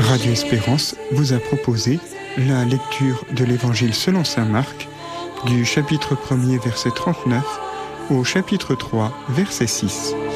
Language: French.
Radio Espérance vous a proposé la lecture de l'Évangile selon saint Marc, du chapitre 1er, verset 39, au chapitre 3, verset 6.